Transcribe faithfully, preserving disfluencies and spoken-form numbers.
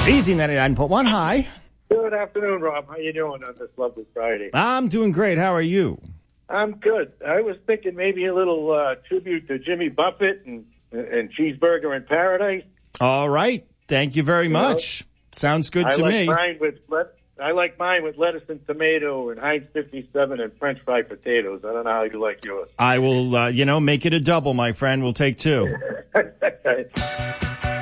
Easy ninety-nine point one. Hi. Good afternoon, Rob. How you doing on this lovely Friday? I'm doing great. How are you? I'm good. I was thinking maybe a little uh, tribute to Jimmy Buffett and, and Cheeseburger in Paradise. All right. Thank you very You much. know, Sounds good I to like me. Mine with let, I like mine with lettuce and tomato and Heinz fifty-seven and French fried potatoes. I don't know how you like yours. I will, uh, you know, make it a double, my friend. We'll take two.